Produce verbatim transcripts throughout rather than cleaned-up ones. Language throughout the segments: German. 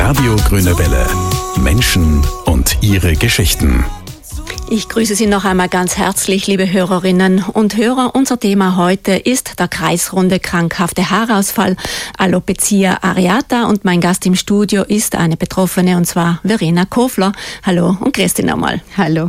Radio Grüne Welle. Menschen und ihre Geschichten. Ich grüße Sie noch einmal ganz herzlich, liebe Hörerinnen und Hörer. Unser Thema heute ist der kreisrunde krankhafte Haarausfall, Alopecia areata, und mein Gast im Studio ist eine Betroffene, und zwar Verena Kofler. Hallo und grüß dich nochmal. Hallo.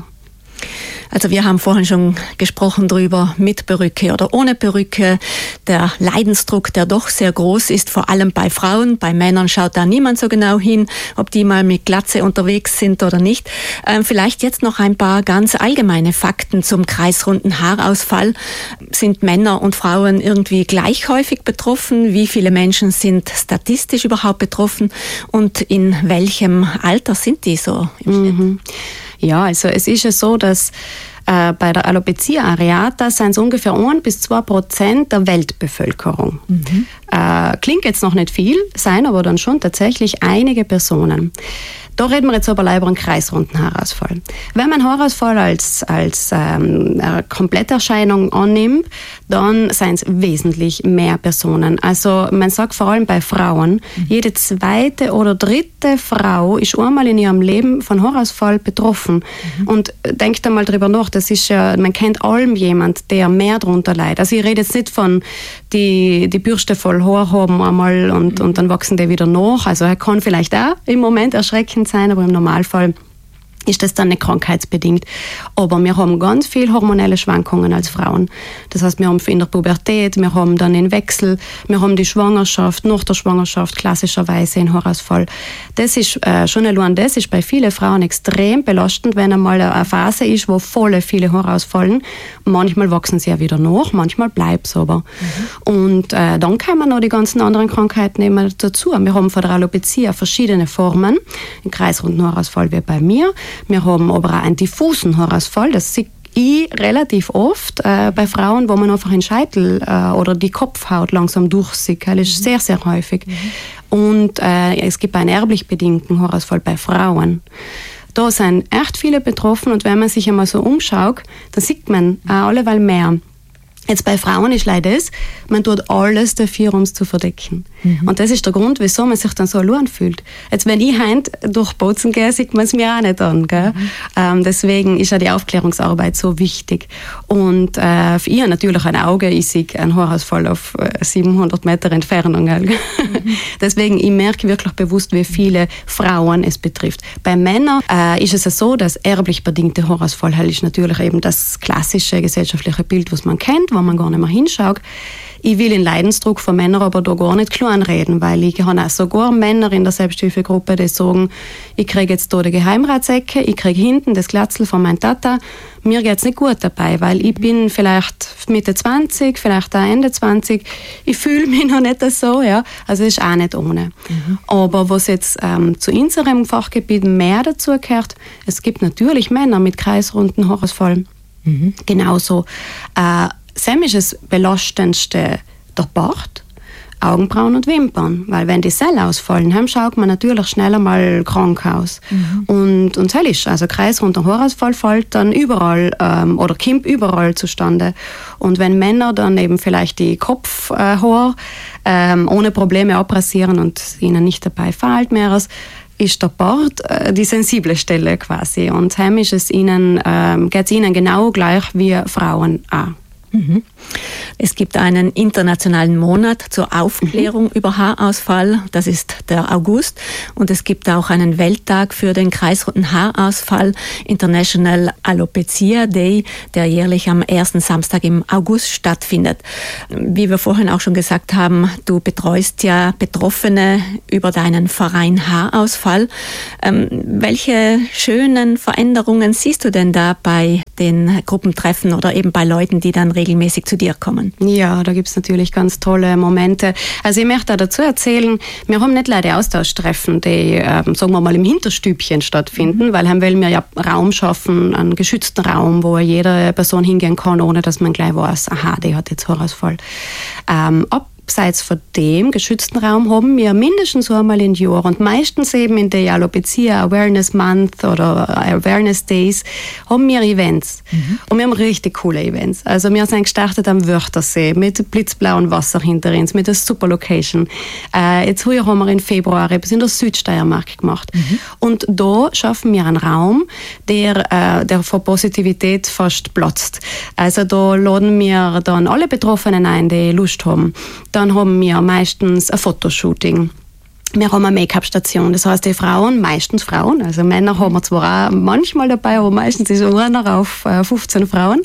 Also wir haben vorhin schon gesprochen drüber, mit Perücke oder ohne Perücke. Der Leidensdruck, der doch sehr groß ist, vor allem bei Frauen. Bei Männern schaut da niemand so genau hin, ob die mal mit Glatze unterwegs sind oder nicht. Ähm, vielleicht jetzt noch ein paar ganz allgemeine Fakten zum kreisrunden Haarausfall. Sind Männer und Frauen irgendwie gleich häufig betroffen? Wie viele Menschen sind statistisch überhaupt betroffen? Und in welchem Alter sind die so im Schnitt? Mhm. Ja, also es ist ja so, dass äh, bei der Alopecia areata sind es ungefähr ein bis zwei Prozent der Weltbevölkerung. Mhm. Äh, klingt jetzt noch nicht viel, sein aber dann schon tatsächlich einige Personen. Da reden wir jetzt aber über einen kreisrunden Haarausfall. Wenn man Haarausfall als, als ähm, eine Kompletterscheinung annimmt, dann sind es wesentlich mehr Personen. Also man sagt vor allem bei Frauen, mhm. jede zweite oder dritte Frau ist einmal in ihrem Leben von Haarausfall betroffen. Mhm. Und denkt einmal drüber nach, das ist ja, man kennt allem jemand, der mehr darunter leidet. Also ich rede jetzt nicht von die, die Bürste voll Haar haben einmal und, mhm. und dann wachsen die wieder nach. Also er kann vielleicht auch im Moment erschreckend sein, aber im Normalfall ist das dann nicht krankheitsbedingt. Aber wir haben ganz viel hormonelle Schwankungen als Frauen. Das heißt, wir haben in der Pubertät, wir haben dann den Wechsel, wir haben die Schwangerschaft, nach der Schwangerschaft klassischerweise einen Haarausfall. Das ist äh, schon allein das ist bei vielen Frauen extrem belastend, wenn einmal eine Phase ist, wo voll viele Haare ausfallen. Manchmal wachsen sie ja wieder nach, manchmal bleibt es aber. Mhm. Und äh, dann kommen noch die ganzen anderen Krankheiten eben dazu. Wir haben von der Alopecia verschiedene Formen. Ein kreisrunden Haarausfall wie bei mir. Wir haben aber auch einen diffusen Haarausfall. Das sehe ich relativ oft äh, bei Frauen, wo man einfach den Scheitel äh, oder die Kopfhaut langsam durchsieht. Das ist mhm. sehr, sehr häufig. Mhm. Und äh, es gibt einen erblich bedingten Haarausfall bei Frauen. Da sind echt viele betroffen, und wenn man sich einmal so umschaut, dann sieht man auch alleweil mehr. Jetzt bei Frauen ist leider das, man tut alles dafür, um es zu verdecken. Mhm. Und das ist der Grund, wieso man sich dann so allein fühlt. Jetzt, wenn ich heint durch Bozen gehe, sieht man es mir auch nicht an. Gell? Mhm. Ähm, deswegen ist ja die Aufklärungsarbeit so wichtig. Und äh, für ihr natürlich ein Auge, ich sehe einen Haarausfall auf äh, siebenhundert Meter Entfernung. Gell? Mhm. Deswegen, ich merke wirklich bewusst, wie viele Frauen es betrifft. Bei Männern äh, ist es ja so, dass erblich bedingte Haarausfall ist natürlich eben das klassische gesellschaftliche Bild, was man kennt, wo man gar nicht mehr hinschaut. Ich will den Leidensdruck von Männern aber da gar nicht kleinreden, weil ich habe auch sogar Männer in der Selbsthilfegruppe, die sagen, ich kriege jetzt da die Geheimratsecke, ich kriege hinten das Glatzel von meinem Tata, mir geht es nicht gut dabei, weil ich bin vielleicht Mitte zwanzig, vielleicht auch Ende zwanzig, ich fühle mich noch nicht so, ja, also das ist auch nicht ohne. Mhm. Aber was jetzt ähm, zu unserem Fachgebiet mehr dazu gehört, es gibt natürlich Männer mit kreisrunden Haarausfall, mhm. genauso. Äh, Sam ist das Belastendste der Bart, Augenbrauen und Wimpern. Weil wenn die Zellen ausfallen, dann schaut man natürlich schneller mal krank aus. Mhm. Und, und das ist, also kreisrunder Haarausfall fällt dann überall ähm, oder kommt überall zustande. Und wenn Männer dann eben vielleicht die Kopfhaare äh, ähm, ohne Probleme abrasieren und ihnen nicht dabei fällt mehr, ist der Bart äh, die sensible Stelle quasi. Und heim ist es ihnen, ähm, geht es ihnen genau gleich wie Frauen auch. Mhm. Es gibt einen internationalen Monat zur Aufklärung mhm. über Haarausfall, das ist der August, und es gibt auch einen Welttag für den kreisrunden Haarausfall, International Alopecia Day, der jährlich am ersten Samstag im August stattfindet. Wie wir vorhin auch schon gesagt haben, du betreust ja Betroffene über deinen Verein Haarausfall. Ähm, welche schönen Veränderungen siehst du denn da bei den Gruppentreffen oder eben bei Leuten, die dann regelmäßig zu dir kommen? Ja, da gibt es natürlich ganz tolle Momente. Also ich möchte auch dazu erzählen, wir haben nicht leider Austauschtreffen, die, ähm, sagen wir mal, im Hinterstübchen stattfinden, mhm. weil dann wollen wir ja Raum schaffen, einen geschützten Raum, wo jede Person hingehen kann, ohne dass man gleich weiß, aha, die hat jetzt Haarausfall. Ähm, ab abseits von dem geschützten Raum haben wir mindestens einmal im Jahr und meistens eben in der Alopecia Awareness Month oder Awareness Days haben wir Events. Mhm. Und wir haben richtig coole Events. Also wir sind gestartet am Wörthersee mit blitzblauem Wasser hinter uns, mit einer super Location. Äh, jetzt heuer haben wir im Februar etwas in der Südsteiermark gemacht. Mhm. Und da schaffen wir einen Raum, der, äh, der vor Positivität fast platzt. Also da laden wir dann alle Betroffenen ein, die Lust haben. Dann haben wir meistens ein Fotoshooting. Wir haben eine Make-up-Station, das heißt, die Frauen, meistens Frauen, also Männer haben wir zwar auch manchmal dabei, aber meistens ist einer auf fünfzehn Frauen.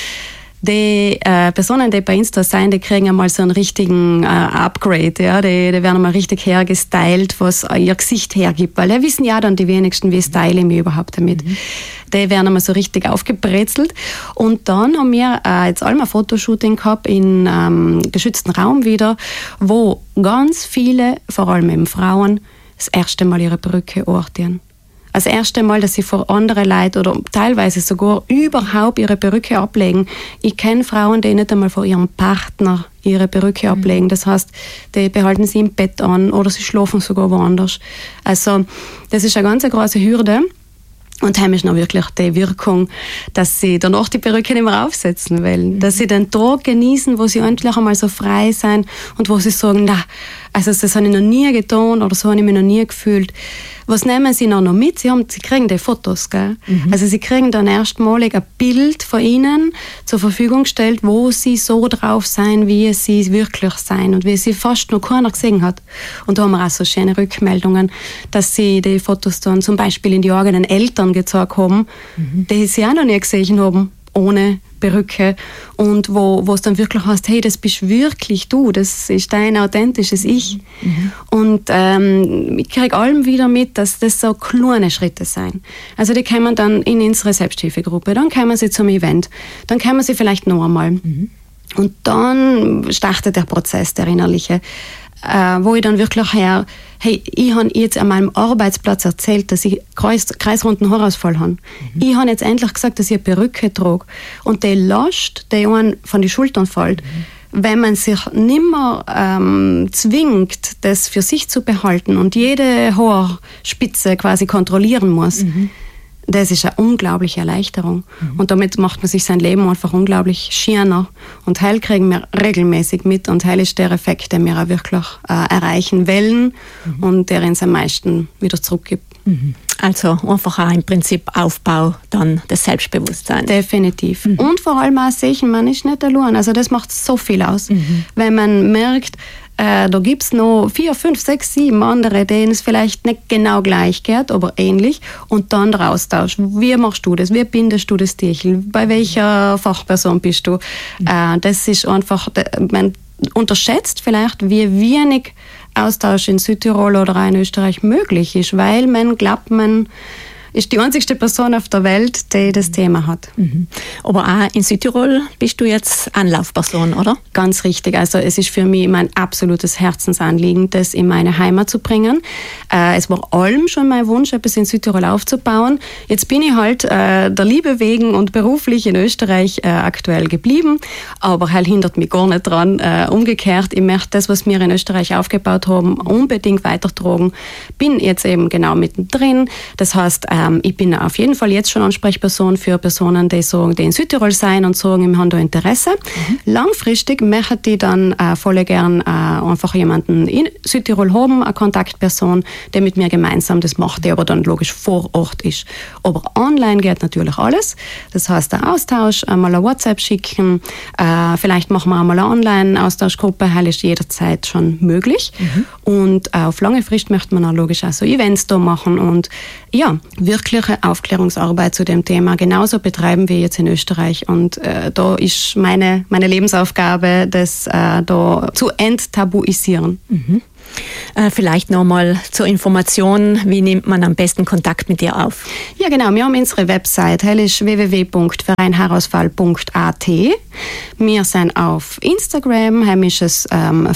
Die äh, Personen, die bei Insta sein, die kriegen einmal so einen richtigen äh, Upgrade, ja, die, die werden einmal richtig hergestylt, was ihr Gesicht hergibt, weil die wissen ja dann die wenigsten, wie style ich mich überhaupt damit. Mhm. Die werden einmal so richtig aufgebrezelt. Und dann haben wir äh, jetzt einmal ein Fotoshooting gehabt in ähm, geschützten Raum wieder, wo ganz viele, vor allem eben Frauen, das erste Mal ihre Perücke orten. Das erste Mal, dass sie vor anderen Leuten oder teilweise sogar überhaupt ihre Perücke ablegen. Ich kenne Frauen, die nicht einmal vor ihrem Partner ihre Perücke mhm. ablegen. Das heißt, die behalten sie im Bett an oder sie schlafen sogar woanders. Also das ist eine ganz große Hürde. Und heim ist noch wirklich die Wirkung, dass sie danach die Perücke nicht mehr aufsetzen wollen. Mhm. Dass sie den Tag genießen, wo sie endlich einmal so frei sind und wo sie sagen, na, also das habe ich noch nie getan oder so habe ich mich noch nie gefühlt. Was nehmen sie noch mit? Sie, haben, sie kriegen die Fotos, gell? Mhm. Also sie kriegen dann erstmalig ein Bild von ihnen zur Verfügung gestellt, wo sie so drauf sein, wie sie wirklich sein und wie sie fast noch keiner gesehen hat. Und da haben wir auch so schöne Rückmeldungen, dass sie die Fotos dann zum Beispiel in die eigenen Eltern gezeigt haben, mhm. die sie auch noch nie gesehen haben, ohne Perücke, und wo, wo es dann wirklich heißt, hey, das bist wirklich du, das ist dein authentisches Ich. Mhm. Und ähm, ich kriege allem wieder mit, dass das so kleine Schritte sind. Also die kommen dann in unsere Selbsthilfegruppe, dann kommen sie zum Event, dann kommen sie vielleicht noch einmal. Mhm. Und dann startet der Prozess, der innerliche, äh, wo ich dann wirklich her, hey, ich habe jetzt an meinem Arbeitsplatz erzählt, dass ich Kreis, kreisrunden Haarausfall habe. Mhm. Ich habe jetzt endlich gesagt, dass ich eine Perücke trage. Und die Last, die einen von den Schultern fällt, mhm. wenn man sich nicht mehr ähm, zwingt, das für sich zu behalten und jede Haarspitze quasi kontrollieren muss, mhm. das ist eine unglaubliche Erleichterung. Mhm. Und damit macht man sich sein Leben einfach unglaublich schöner. Und heil kriegen wir regelmäßig mit. Und heil ist der Effekt, den wir auch wirklich äh, erreichen wollen mhm. und der uns am meisten wieder zurückgibt. Mhm. Also einfach auch im Prinzip Aufbau dann des Selbstbewusstseins. Definitiv. Mhm. Und vor allem auch sehen, man ist nicht allein. Also das macht so viel aus. Mhm. Wenn man merkt, Äh, da gibt es noch vier, fünf, sechs, sieben andere, denen es vielleicht nicht genau gleich geht, aber ähnlich. Und dann der Austausch. Wie machst du das? Wie bindest du das Tierchen? Bei welcher Fachperson bist du? Mhm. Äh, das ist einfach, man unterschätzt vielleicht, wie wenig Austausch in Südtirol oder auch in Österreich möglich ist, weil man glaubt, man ist die einzigste Person auf der Welt, die das Thema hat. Mhm. Aber auch in Südtirol bist du jetzt Anlaufperson, oder? Ganz richtig. Also es ist für mich mein absolutes Herzensanliegen, das in meine Heimat zu bringen. Äh, es war allem schon mein Wunsch, etwas in Südtirol aufzubauen. Jetzt bin ich halt äh, der Liebe wegen und beruflich in Österreich äh, aktuell geblieben, aber halt hindert mich gar nicht dran. Äh, umgekehrt, ich möchte das, was wir in Österreich aufgebaut haben, unbedingt weitertragen. Bin jetzt eben genau mittendrin. Das heißt, äh, ich bin auf jeden Fall jetzt schon Ansprechperson für Personen, die sagen, die in Südtirol sein und sagen, wir haben da Interesse. Mhm. Langfristig möchte ich dann äh, voll gern äh, einfach jemanden in Südtirol haben, eine Kontaktperson, der mit mir gemeinsam das macht, der aber dann logisch vor Ort ist. Aber online geht natürlich alles. Das heißt, der Austausch, einmal eine WhatsApp schicken, äh, vielleicht machen wir einmal eine Online-Austauschgruppe, das ist jederzeit schon möglich. Mhm. Und äh, auf lange Frist möchte man auch logisch auch so Events da machen und ja, wirkliche Aufklärungsarbeit zu dem Thema genauso betreiben wir jetzt in Österreich. Und äh, da ist meine, meine Lebensaufgabe, das äh, da zu enttabuisieren. Mhm. Äh, vielleicht nochmal zur Information, wie nimmt man am besten Kontakt mit dir auf? Ja genau, wir haben unsere Website, das ist w w w punkt verein haarausfall punkt a t. Wir sind auf Instagram, heim ist es ähm,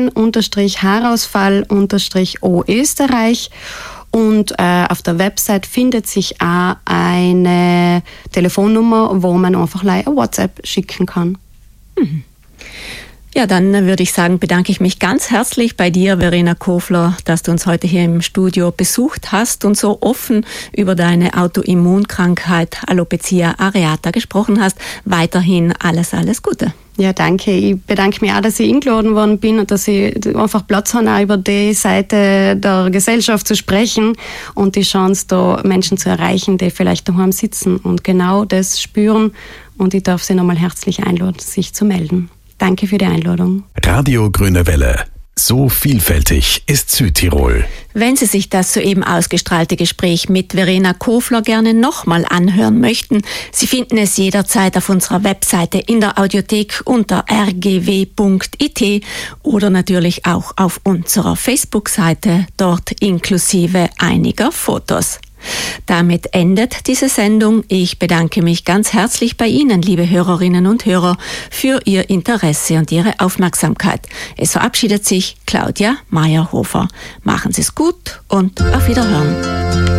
Verein-Haarausfall-O Österreich. Und äh, auf der Website findet sich auch eine Telefonnummer, wo man einfach eine WhatsApp schicken kann. Mhm. Ja, dann würde ich sagen, bedanke ich mich ganz herzlich bei dir, Verena Kofler, dass du uns heute hier im Studio besucht hast und so offen über deine Autoimmunkrankheit Alopecia areata gesprochen hast. Weiterhin alles, alles Gute. Ja, danke. Ich bedanke mich auch, dass ich eingeladen worden bin und dass ich einfach Platz habe, auch über die Seite der Gesellschaft zu sprechen und die Chance, da Menschen zu erreichen, die vielleicht daheim sitzen und genau das spüren. Und ich darf Sie nochmal herzlich einladen, sich zu melden. Danke für die Einladung. Radio Grüne Welle. So vielfältig ist Südtirol. Wenn Sie sich das soeben ausgestrahlte Gespräch mit Verena Kofler gerne nochmal anhören möchten, Sie finden es jederzeit auf unserer Webseite in der Audiothek unter r g w punkt i t oder natürlich auch auf unserer Facebook-Seite, dort inklusive einiger Fotos. Damit endet diese Sendung. Ich bedanke mich ganz herzlich bei Ihnen, liebe Hörerinnen und Hörer, für Ihr Interesse und Ihre Aufmerksamkeit. Es verabschiedet sich Claudia Meyerhofer. Machen Sie es gut und auf Wiederhören.